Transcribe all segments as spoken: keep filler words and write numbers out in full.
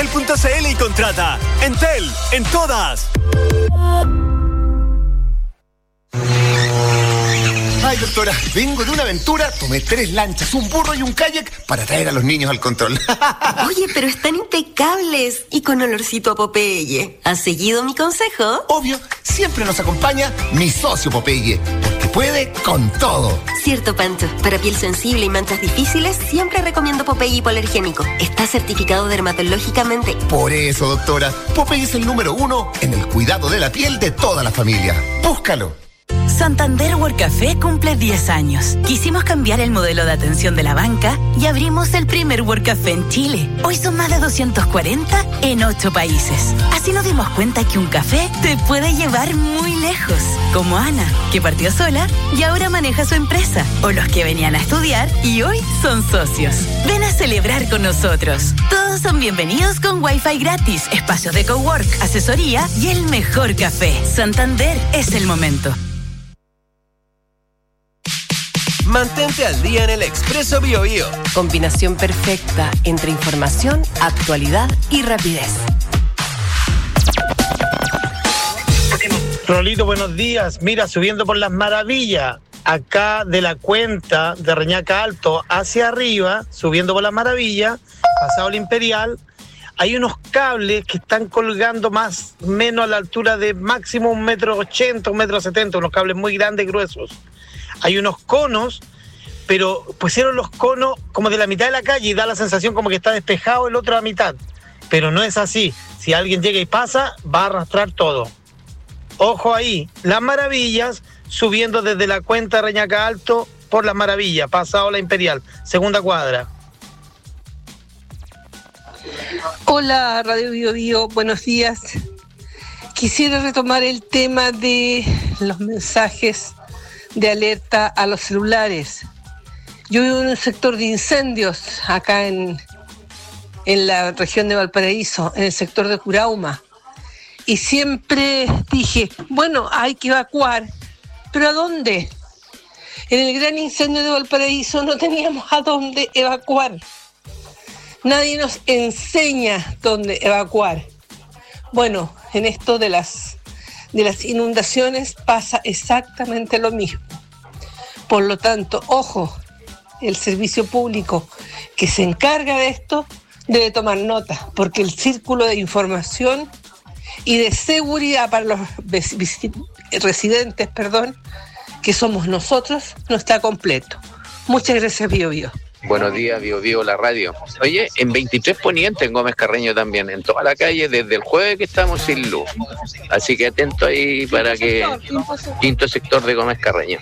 entel punto c l y contrata. Entel, en todas. Ay, doctora, vengo de una aventura, tomé tres lanchas, un burro y un kayak para traer a los niños al control. Oye, pero están impecables y con olorcito a Popeye. ¿Has seguido mi consejo? Obvio, siempre nos acompaña mi socio Popeye, porque puede con todo. Cierto, Pancho. Para piel sensible y manchas difíciles, siempre recomiendo Popeye hipoalergénico. Está certificado dermatológicamente. Por eso, doctora, Popeye es el número uno en el cuidado de la piel de toda la familia. Búscalo. Santander World Café cumple diez años. Quisimos cambiar el modelo de atención de la banca y abrimos el primer World Café en Chile. Hoy son más de doscientos cuarenta en ocho países. Así nos dimos cuenta que un café te puede llevar muy lejos. Como Ana, que partió sola y ahora maneja su empresa. O los que venían a estudiar y hoy son socios. Ven a celebrar con nosotros. Todos son bienvenidos con Wi-Fi gratis, espacios de cowork, asesoría y el mejor café. Santander es el momento. Mantente al día en el Expreso BioBio. Combinación perfecta entre información, actualidad y rapidez. Rolito, buenos días. Mira, subiendo por Las Maravillas, acá de la cuenta de Reñaca Alto hacia arriba, subiendo por Las Maravillas, pasado el Imperial, hay unos cables que están colgando más o menos a la altura de máximo un metro ochenta, un metro setenta, unos cables muy grandes y gruesos. Hay unos conos, pero pusieron los conos como de la mitad de la calle y da la sensación como que está despejado el otro a la mitad. Pero no es así. Si alguien llega y pasa, va a arrastrar todo. Ojo ahí, Las Maravillas, subiendo desde la cuenta Reñaca Alto por Las Maravillas, pasado la Imperial, segunda cuadra. Hola, Radio Bio Bio, buenos días. Quisiera retomar el tema de los mensajes de alerta a los celulares. Yo vivo en un sector de incendios acá en, en la región de Valparaíso, en el sector de Curauma, y siempre dije, bueno, hay que evacuar, pero ¿a dónde? En el gran incendio de Valparaíso no teníamos a dónde evacuar. Nadie nos enseña dónde evacuar. Bueno, en esto de las de las inundaciones pasa exactamente lo mismo. Por lo tanto, ojo, el servicio público que se encarga de esto debe tomar nota, porque el círculo de información y de seguridad para los residentes, perdón, que somos nosotros, no está completo. Muchas gracias, Bio Bio. Buenos días, Bio Bio, la radio. Oye, en veintitrés Poniente, en Gómez Carreño también, en toda la calle, desde el jueves que estamos sin luz. Así que atento ahí para que... Quinto sector de Gómez Carreño.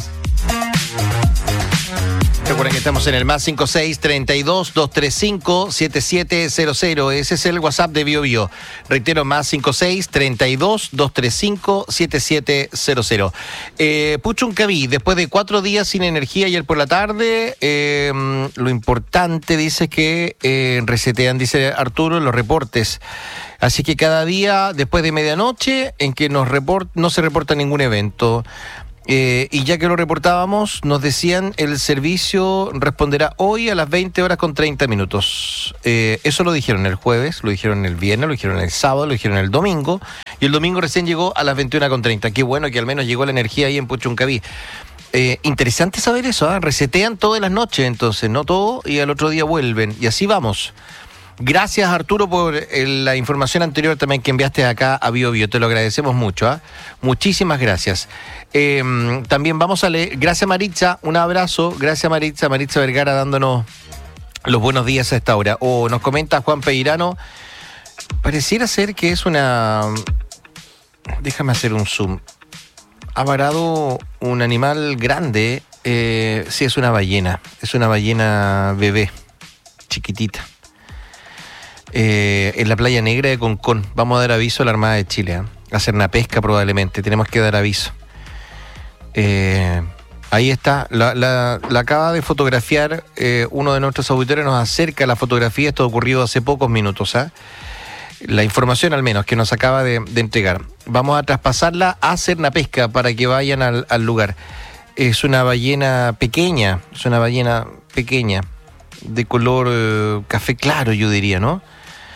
Recuerden que estamos en el más cinco seis, treinta y dos, doscientos treinta y cinco, setenta y siete cero cero. Ese es el WhatsApp de Bio Bio. Reitero, más cinco seis, treinta y dos, doscientos treinta y cinco, setenta y siete cero cero. Eh, Puchuncaví, después de cuatro días sin energía ayer por la tarde, eh, lo importante dice que eh, resetean, dice Arturo, los reportes. Así que cada día, después de medianoche, en que nos report, no se reporta ningún evento. Eh, y ya que lo reportábamos, nos decían el servicio responderá hoy a las veinte horas con treinta minutos. Eh, eso lo dijeron el jueves, lo dijeron el viernes, lo dijeron el sábado, lo dijeron el domingo. Y el domingo recién llegó a las veintiuna con treinta. Qué bueno que al menos llegó la energía ahí en Puchuncaví. Eh, interesante saber eso, ¿eh? Resetean todas las noches, entonces, no todo, y al otro día vuelven. Y así vamos. Gracias, Arturo, por eh, la información anterior también que enviaste acá a Bio Bio. Te lo agradecemos mucho. ¿eh? Muchísimas gracias. Eh, también vamos a leer. Gracias, Maritza. Un abrazo. Gracias, Maritza. Maritza Vergara dándonos los buenos días a esta hora. O nos comenta Juan Peirano. Pareciera ser que es una... Déjame hacer un zoom. Ha varado un animal grande. Eh, sí, es una ballena. Es una ballena bebé. Chiquitita. Eh, en la playa negra de Concón. Vamos a dar aviso a la Armada de Chile, ¿eh? A hacer una pesca probablemente, tenemos que dar aviso. Eh, ahí está, la, la, la acaba de fotografiar eh, uno de nuestros auditores, nos acerca la fotografía, esto ocurrido hace pocos minutos, ¿eh? La información al menos que nos acaba de, de entregar. Vamos a traspasarla a hacer una pesca para que vayan al, al lugar. Es una ballena pequeña, es una ballena pequeña, de color eh, café claro, yo diría, ¿no?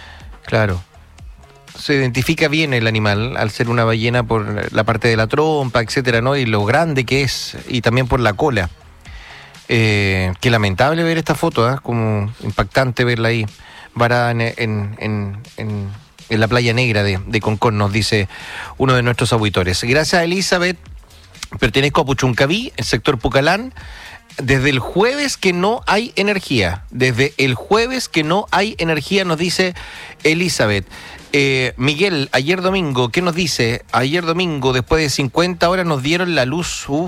Claro. Se identifica bien el animal al ser una ballena por la parte de la trompa, etcétera, ¿no? Y lo grande que es, y también por la cola. Eh, qué lamentable ver esta foto, ¿eh? Como impactante verla ahí, varada en, en, en, en, en la playa negra de, de Concón, nos dice uno de nuestros auditores. Gracias, Elizabeth. Pertenezco a Puchuncaví, el sector Pucalán. Desde el jueves que no hay energía. Desde el jueves que no hay energía, nos dice Elizabeth. Eh, Miguel, ayer domingo, ¿qué nos dice? Ayer domingo, después de cincuenta horas, nos dieron la luz. Uf.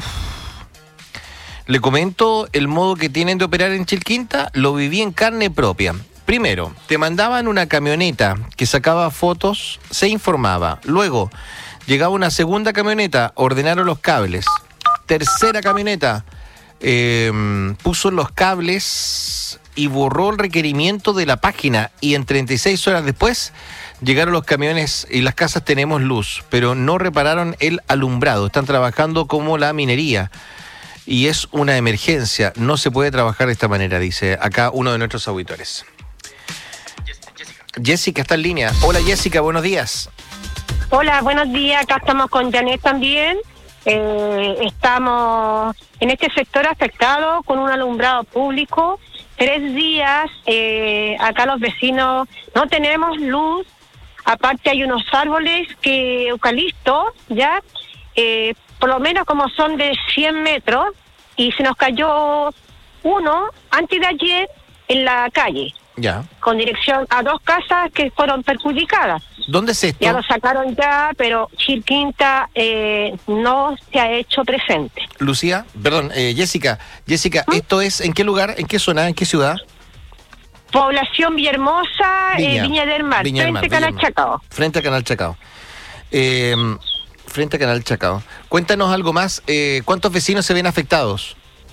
Le comento el modo que tienen de operar en Chilquinta. Lo viví en carne propia. Primero, te mandaban una camioneta que sacaba fotos, se informaba. Luego, llegaba una segunda camioneta, ordenaron los cables. Tercera camioneta, eh, puso los cables y borró el requerimiento de la página. Y en treinta y seis horas después llegaron los camiones y las casas tenemos luz, pero no repararon el alumbrado. Están trabajando como la minería. Y es una emergencia, no se puede trabajar de esta manera, dice acá uno de nuestros auditores. Jessica, Jessica está en línea. Hola Jessica, buenos días. Hola, buenos días, acá estamos con Janet también. Eh, estamos en este sector afectado con un alumbrado público. Tres días, eh, acá los vecinos no tenemos luz. Aparte hay unos árboles que eucalipto, ya, eh, por lo menos como son de cien metros, y se nos cayó uno antes de ayer en la calle. Ya. Con dirección a dos casas que fueron perjudicadas. ¿Dónde es esto? Ya lo sacaron ya, pero Chilquinta eh, no se ha hecho presente. Lucía, perdón, eh, Jessica, Jessica, ¿Mm? ¿Esto es en qué lugar, en qué zona, en qué ciudad? Población Villahermosa, Viña, eh, Viña del Mar, Viña del frente Mar, a Canal Chacao. Frente a Canal Chacao. Eh, frente a Canal Chacao. Cuéntanos algo más, eh, ¿cuántos vecinos se ven afectados?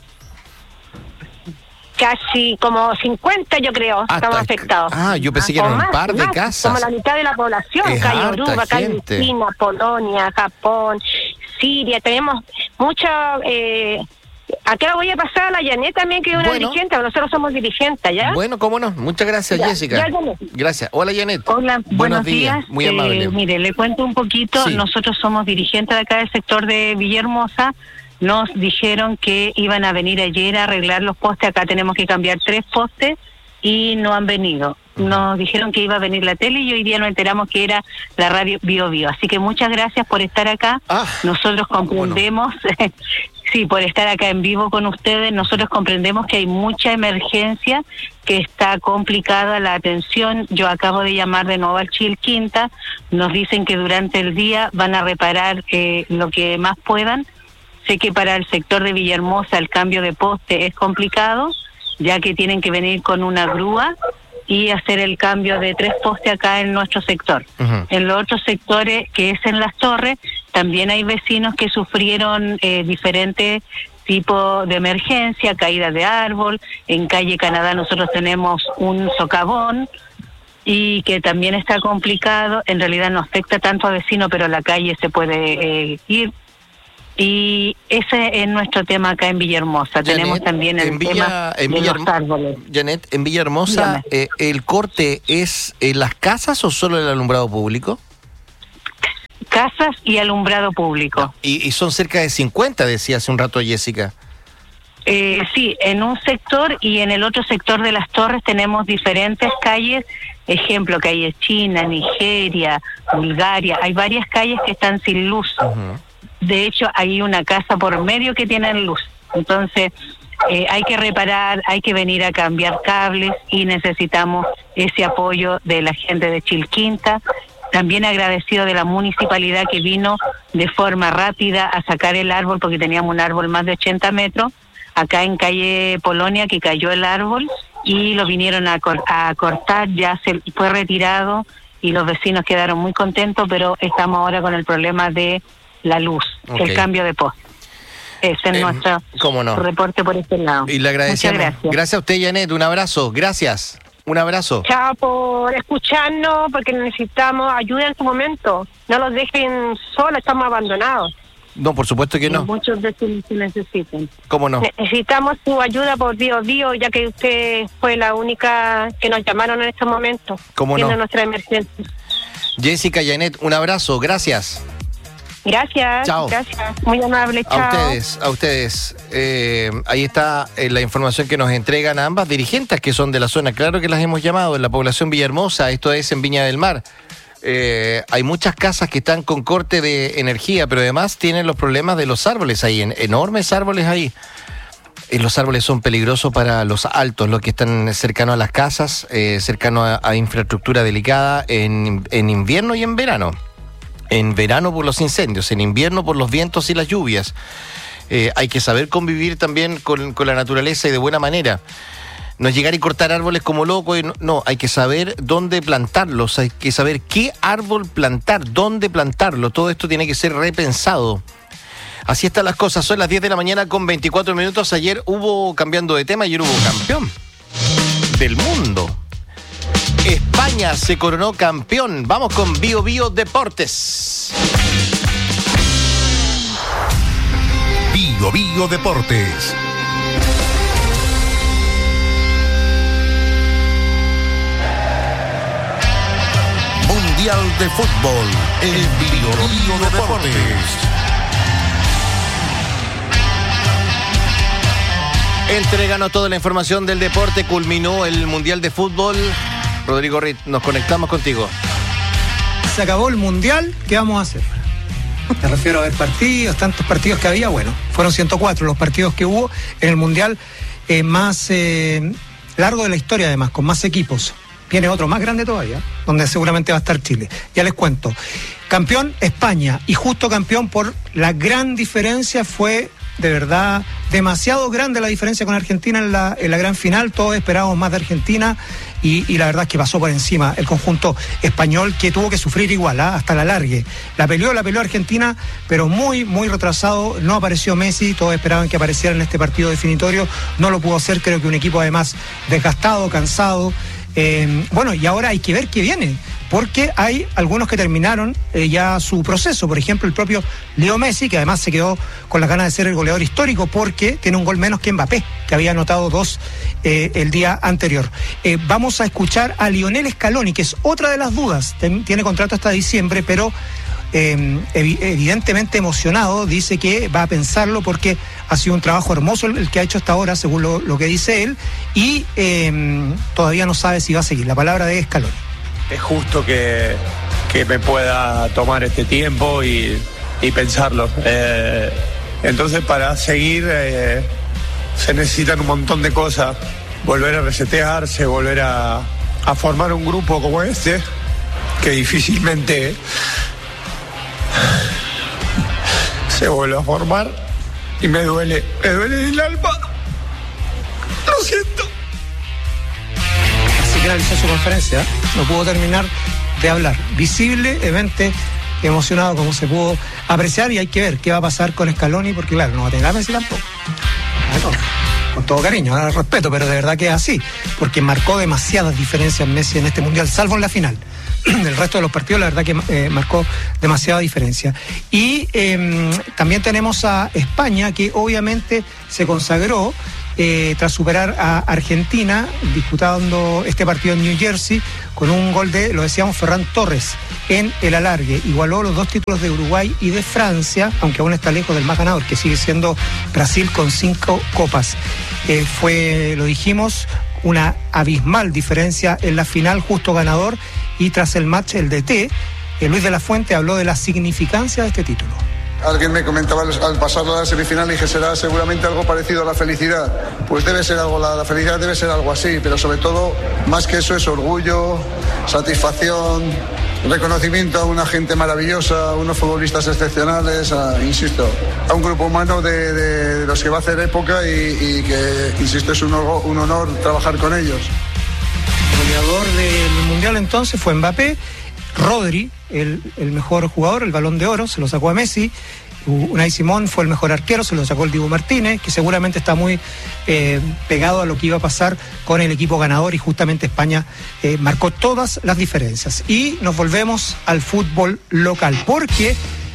Casi como cincuenta, yo creo, ah, estamos afectados. Ah, yo pensé que eran un par de más, casas. Como la mitad de la población, es Cayo Oruba, Cayo China, Polonia, Japón, Siria, tenemos mucha... Eh, acá voy a pasar a la Janet también, que es una bueno, dirigente, nosotros somos dirigentes, ¿ya? Bueno, cómo no, muchas gracias, ya, Jessica. Ya, ya, gracias. Hola, Janet. Hola, buenos, buenos días. días. Muy amable. Eh, mire, le cuento un poquito, sí. Nosotros somos dirigentes de acá del sector de Villahermosa. Nos dijeron que iban a venir ayer a arreglar los postes. Acá tenemos que cambiar tres postes y no han venido. Nos dijeron que iba a venir la tele y hoy día nos enteramos que era la radio Bio Bio. Así que muchas gracias por estar acá. Ah, nosotros comprendemos, bueno. sí, por estar acá en vivo con ustedes. Nosotros comprendemos que hay mucha emergencia, que está complicada la atención. Yo acabo de llamar de nuevo al Chilquinta. Nos dicen que durante el día van a reparar eh, lo que más puedan. Sé que para el sector de Villahermosa el cambio de poste es complicado, ya que tienen que venir con una grúa y hacer el cambio de tres postes acá en nuestro sector. Uh-huh. En los otros sectores, que es en Las Torres, también hay vecinos que sufrieron eh, diferentes tipos de emergencia, caída de árbol. En calle Canadá nosotros tenemos un socavón y que también está complicado. En realidad no afecta tanto a vecinos, pero la calle se puede eh, ir. Y ese es nuestro tema acá en Villahermosa. Janet, tenemos también el Villa, tema en de Villar, los árboles. Janet, en Villahermosa, eh, ¿el corte es en las casas o solo el alumbrado público? Casas y alumbrado público. No, y, y son cerca de cincuenta, decía hace un rato Jessica. Eh, sí, en un sector y en el otro sector de Las Torres tenemos diferentes calles. Ejemplo, calle China, Nigeria, Bulgaria. Hay varias calles que están sin luz. Uh-huh. De hecho, hay una casa por medio que tienen luz. Entonces, eh, hay que reparar, hay que venir a cambiar cables y necesitamos ese apoyo de la gente de Chilquinta. También agradecido de la municipalidad que vino de forma rápida a sacar el árbol, porque teníamos un árbol más de ochenta metros, acá en calle Polonia, que cayó el árbol y lo vinieron a, cor- a cortar, ya se fue retirado y los vecinos quedaron muy contentos, pero estamos ahora con el problema de la luz, okay. El cambio de poste. Ese es eh, nuestro no? reporte por este lado. Y le agradecemos. Muchas gracias. Gracias a usted, Janet. Un abrazo. Gracias. Un abrazo. Chao por escucharnos, porque necesitamos ayuda en este momento. No los dejen solos, estamos abandonados. No, por supuesto que no. Muchos vecinos se necesitan. ¿Cómo no? Necesitamos su ayuda por Bio Bio, ya que usted fue la única que nos llamaron en este momento. ¿Cómo no? Viendo nuestra emergencia. Jessica, Janet, un abrazo, gracias. Gracias. Chao. Gracias. Muy amable. Chao. A ustedes, a ustedes. Eh, ahí está eh, la información que nos entregan a ambas dirigentes que son de la zona. Claro que las hemos llamado en la población Villahermosa, esto es en Viña del Mar. Eh, hay muchas casas que están con corte de energía, pero además tienen los problemas de los árboles ahí, en, enormes árboles ahí. Y los árboles son peligrosos para los altos, los que están cercanos a las casas, eh, cercanos a, a infraestructura delicada en, en invierno y en verano. En verano por los incendios, en invierno por los vientos y las lluvias. Eh, hay que saber convivir también con, con la naturaleza y de buena manera. No es llegar y cortar árboles como loco, y no, no, hay que saber dónde plantarlos, hay que saber qué árbol plantar, dónde plantarlo. Todo esto tiene que ser repensado. Así están las cosas, son las diez de la mañana con veinticuatro minutos. Ayer hubo, cambiando de tema, ayer hubo campeón del mundo. España se coronó campeón. Vamos con Bio Bio Deportes. Bio Bio Deportes. Mundial de Fútbol en Bio Bio Deportes. Entréganos toda la información del deporte. Culminó el Mundial de Fútbol. Rodrigo Ritt, nos conectamos contigo. Se acabó el Mundial, ¿qué vamos a hacer? Me refiero a ver partidos, tantos partidos que había, bueno, fueron ciento cuatro los partidos que hubo en el Mundial eh, más eh, largo de la historia, además, con más equipos. Viene otro más grande todavía, donde seguramente va a estar Chile. Ya les cuento. Campeón España, y justo campeón por la gran diferencia. Fue de verdad demasiado grande la diferencia con Argentina en la, en la gran final. Todos esperábamos más de Argentina y, y la verdad es que pasó por encima el conjunto español, que tuvo que sufrir igual, ¿eh? hasta la largue. La peleó, la peleó Argentina, pero muy, muy retrasado. No apareció Messi, todos esperaban que apareciera en este partido definitorio. No lo pudo hacer, creo que un equipo además desgastado, cansado. Eh, bueno, y ahora hay que ver qué viene, porque hay algunos que terminaron eh, ya su proceso. Por ejemplo, el propio Leo Messi, que además se quedó con las ganas de ser el goleador histórico, porque tiene un gol menos que Mbappé, que había anotado dos eh, el día anterior. Eh, vamos a escuchar a Lionel Scaloni, que es otra de las dudas. Ten, tiene contrato hasta diciembre, pero eh, ev- evidentemente emocionado. Dice que va a pensarlo porque ha sido un trabajo hermoso el, el que ha hecho hasta ahora, según lo, lo que dice él, y eh, todavía no sabe si va a seguir. La palabra de Scaloni. Es justo que, que me pueda tomar este tiempo y, y pensarlo. Eh, entonces, para seguir eh, se necesitan un montón de cosas. Volver a resetearse, volver a, a formar un grupo como este, que difícilmente se vuelve a formar. Y me duele, me duele el alma. Lo siento. Así finalizó su conferencia, ¿eh? No pudo terminar de hablar. Visiblemente emocionado, como se pudo apreciar, y hay que ver qué va a pasar con Scaloni, porque claro, no va a tener a Messi tampoco. Bueno, con todo cariño, ahora respeto, pero de verdad que es así, porque marcó demasiadas diferencias Messi en este Mundial, salvo en la final. El resto de los partidos, la verdad que eh, marcó demasiada diferencia. Y eh, también tenemos a España, que obviamente se consagró eh, tras superar a Argentina, disputando este partido en New Jersey, con un gol de, lo decíamos, Ferran Torres en el alargue. Igualó los dos títulos de Uruguay y de Francia, aunque aún está lejos del más ganador, que sigue siendo Brasil con cinco copas. Eh, fue, lo dijimos, una abismal diferencia en la final, justo ganador. Y tras el match, el D T, eh, Luis de la Fuente, habló de la significancia de este título. Alguien me comentaba al pasar a la semifinal y dije, será seguramente algo parecido a la felicidad. Pues debe ser algo, la, la felicidad debe ser algo así, pero sobre todo, más que eso, es orgullo, satisfacción, reconocimiento a una gente maravillosa, a unos futbolistas excepcionales, a, insisto, a un grupo humano de, de, de los que va a hacer época y, y que, insisto, es un, un honor trabajar con ellos. El goleador del Mundial entonces fue Mbappé. Rodri, el, el mejor jugador, el Balón de Oro, se lo sacó a Messi. Unai Simón fue el mejor arquero, se lo sacó el Dibu Martínez, que seguramente está muy eh, pegado a lo que iba a pasar con el equipo ganador, y justamente España eh, marcó todas las diferencias. Y nos volvemos al fútbol local, porque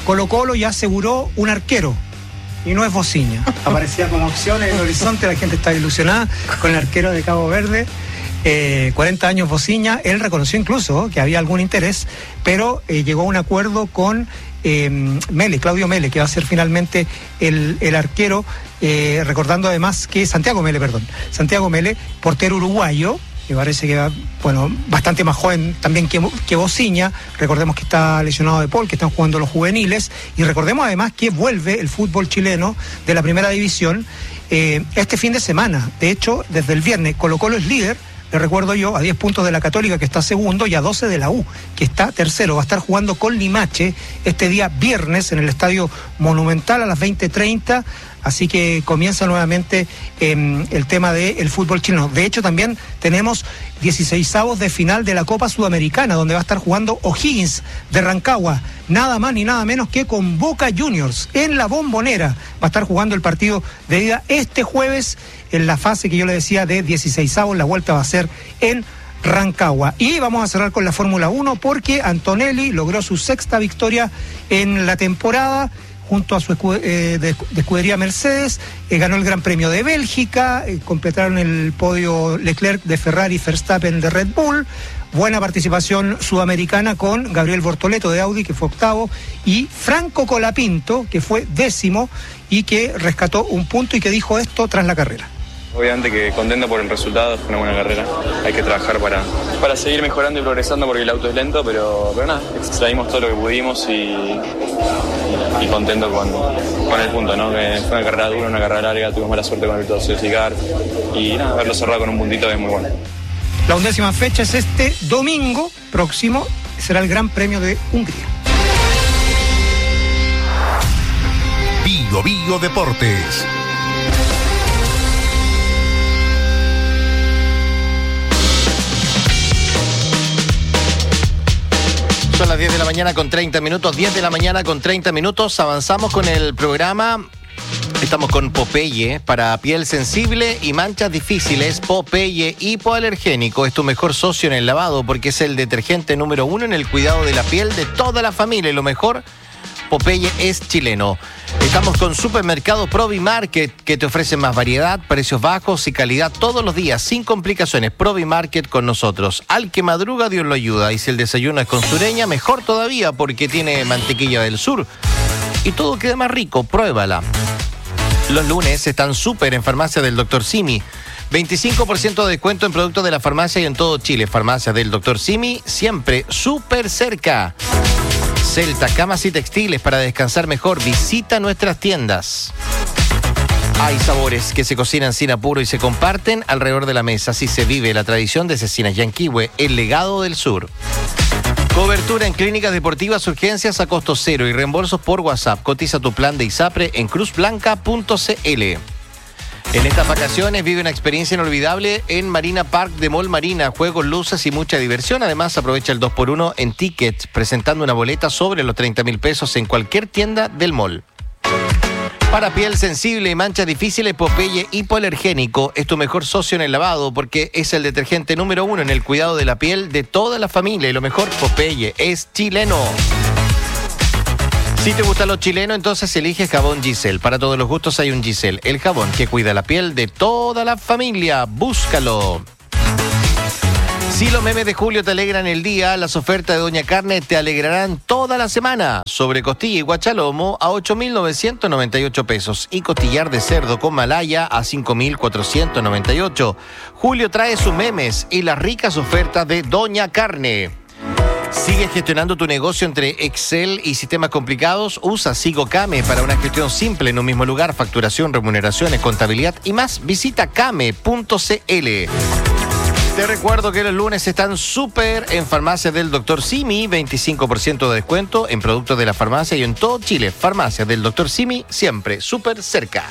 Colo Colo ya aseguró un arquero. Y no es Bociña. Aparecía como opción en el horizonte, la gente está ilusionada con el arquero de Cabo Verde. Eh, cuarenta años Bociña, él reconoció incluso que había algún interés, pero eh, llegó a un acuerdo con eh, Mele, Claudio Mele, que va a ser finalmente el, el arquero, eh, recordando además que Santiago Mele, perdón, Santiago Mele, portero uruguayo, me parece que va, bueno, bastante más joven también que, que Bociña. Recordemos que está lesionado de Paul, que están jugando los juveniles, y recordemos además que vuelve el fútbol chileno de la primera división eh, este fin de semana. De hecho, desde el viernes, Colo Colo es líder, le recuerdo yo, a diez puntos de la Católica, que está segundo, y a doce de la U, que está tercero. Va a estar jugando con Limache este día viernes en el Estadio Monumental a las veinte treinta. Así que comienza nuevamente eh, el tema del fútbol chileno. De hecho, también tenemos dieciseisavos de final de la Copa Sudamericana, donde va a estar jugando O'Higgins de Rancagua, nada más ni nada menos que con Boca Juniors en la Bombonera. Va a estar jugando el partido de ida este jueves en la fase que yo le decía de dieciseisavos. La vuelta va a ser en Rancagua. Y vamos a cerrar con la Fórmula uno, porque Antonelli logró su sexta victoria en la temporada junto a su escu- eh, de, de escudería Mercedes. Eh, ganó el Gran Premio de Bélgica, eh, completaron el podio Leclerc de Ferrari, Verstappen de Red Bull. Buena participación sudamericana con Gabriel Bortoleto de Audi, que fue octavo, y Franco Colapinto, que fue décimo y que rescató un punto y que dijo esto tras la carrera. Obviamente que contento por el resultado, fue una buena carrera. Hay que trabajar para, para seguir mejorando y progresando, porque el auto es lento, pero, pero nada, extraímos todo lo que pudimos y, y contento con, con el punto, ¿no? Que fue una carrera dura, una carrera larga, tuvimos mala suerte con el Virtuoso de Sigar y nada, haberlo cerrado con un puntito es muy bueno. La undécima fecha es este domingo próximo, será el Gran Premio de Hungría. Bio Bio Deportes. Son las diez de la mañana con treinta minutos, diez de la mañana con treinta minutos, avanzamos con el programa. Estamos con Popeye para piel sensible y manchas difíciles. Popeye hipoalergénico es tu mejor socio en el lavado, porque es el detergente número uno en el cuidado de la piel de toda la familia, y lo mejor, Popeye es chileno. Estamos con Supermercado Provimarket, que te ofrece más variedad, precios bajos y calidad todos los días, sin complicaciones. Provimarket con nosotros. Al que madruga, Dios lo ayuda. Y si el desayuno es con sureña, mejor todavía, porque tiene mantequilla del sur. Y todo queda más rico, pruébala. Los lunes están súper en Farmacia del doctor Simi. veinticinco por ciento de descuento en productos de la farmacia y en todo Chile. Farmacia del doctor Simi, siempre súper cerca. Celta, camas y textiles para descansar mejor. Visita nuestras tiendas. Hay sabores que se cocinan sin apuro y se comparten alrededor de la mesa. Así se vive la tradición de Cecinas Yanquihue, el legado del sur. Cobertura en clínicas deportivas, urgencias a costo cero y reembolsos por WhatsApp. Cotiza tu plan de ISAPRE en cruz blanca punto c l. En estas vacaciones vive una experiencia inolvidable en Marina Park de Mall Marina. Juegos, luces y mucha diversión. Además, aprovecha el dos por uno en tickets, presentando una boleta sobre los treinta mil pesos en cualquier tienda del mall. Para piel sensible y manchas difíciles, Popeye hipoalergénico es tu mejor socio en el lavado, porque es el detergente número uno en el cuidado de la piel de toda la familia. Y lo mejor, Popeye es chileno. Si te gusta lo chileno, entonces elige jabón Giselle. Para todos los gustos hay un Giselle, el jabón que cuida la piel de toda la familia. Búscalo. Si los memes de Julio te alegran el día, las ofertas de Doña Carne te alegrarán toda la semana. Sobre costilla y guachalomo a ocho mil novecientos noventa y ocho pesos y costillar de cerdo con malaya a cinco mil cuatrocientos noventa y ocho. Julio trae sus memes y las ricas ofertas de Doña Carne. ¿Sigues gestionando tu negocio entre Excel y sistemas complicados? Usa SigoCame para una gestión simple en un mismo lugar, facturación, remuneraciones, contabilidad y más. Visita came punto c l. Te recuerdo que los lunes están súper en Farmacia del doctor Simi, veinticinco por ciento de descuento en productos de la farmacia y en todo Chile. Farmacia del doctor Simi, siempre súper cerca.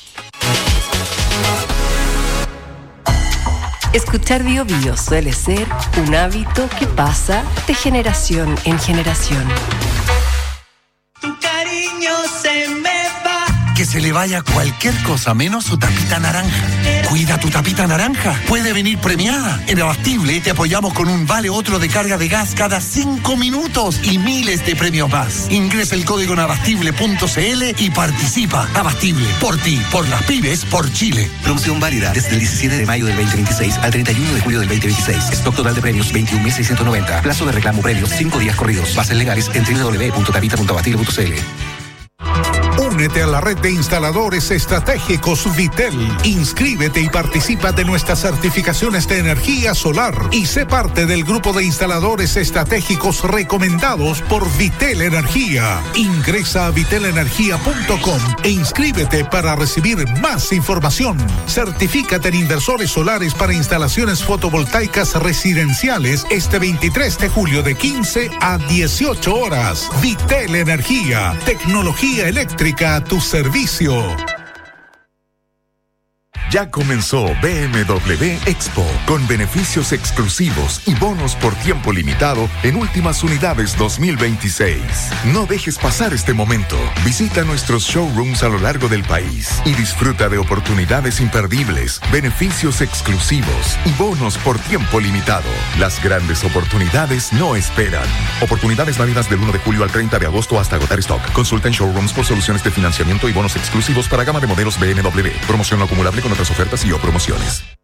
Escuchar Bio Bio suele ser un hábito que pasa de generación en generación. Tu cariño se me va. Que se le vaya cualquier cosa menos su tapita naranja. Cuida tu tapita naranja. Puede venir premiada. En Abastible te apoyamos con un vale otro de carga de gas cada cinco minutos y miles de premios más. Ingresa el código en abastible punto c l y participa. Abastible, por ti, por las pymes, por Chile. Promoción válida desde el diecisiete de mayo del veinte veintiséis al treinta y uno de julio del veinte veintiséis. Stock total de premios veintiún mil seiscientos noventa. Plazo de reclamo premios cinco días corridos. Bases legales en doble u doble u doble u punto tapita punto abastible punto c l. Únete a la red de instaladores estratégicos Vitel. Inscríbete y participa de nuestras certificaciones de energía solar y sé parte del grupo de instaladores estratégicos recomendados por Vitel Energía. Ingresa a vitel energía punto com e inscríbete para recibir más información. Certifícate en inversores solares para instalaciones fotovoltaicas residenciales este veintitrés de julio de quince a dieciocho horas. Vitel Energía, tecnología eléctrica a tu servicio. Ya comenzó B M W Expo, con beneficios exclusivos y bonos por tiempo limitado en últimas unidades dos mil veintiséis. No dejes pasar este momento. Visita nuestros showrooms a lo largo del país y disfruta de oportunidades imperdibles, beneficios exclusivos y bonos por tiempo limitado. Las grandes oportunidades no esperan. Oportunidades válidas del uno de julio al treinta de agosto hasta agotar stock. Consulta en showrooms por soluciones de financiamiento y bonos exclusivos para gama de modelos B M W. Promoción no acumulable con otras ofertas y o promociones.